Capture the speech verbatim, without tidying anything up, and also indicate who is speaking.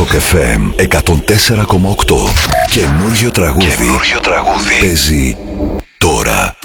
Speaker 1: Rock εφ εμ εκατόν τέσσερα κόμμα οκτώ. Καινούριο τραγούδι. Καινούριο τραγούδι. Παίζει